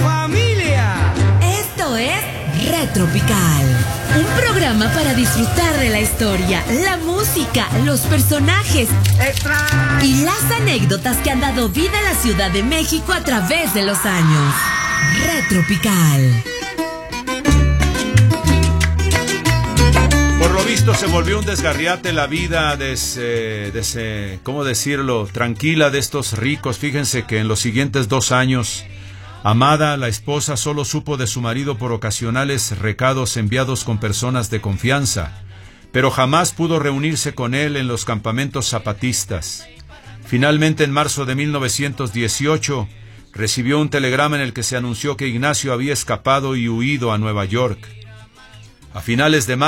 familia. Esto es Retropical, un programa para disfrutar de la historia, la música, los personajes y las anécdotas que han dado vida a la Ciudad de México a través de los años. Retropical. Por lo visto se volvió un desgarriate la vida ¿cómo decirlo?, tranquila de estos ricos. Fíjense que en los siguientes 2 años, Amada, la esposa, solo supo de su marido por ocasionales recados enviados con personas de confianza, pero jamás pudo reunirse con él en los campamentos zapatistas. Finalmente, en marzo de 1918, recibió un telegrama en el que se anunció que Ignacio había escapado y huido a Nueva York. A finales de marzo,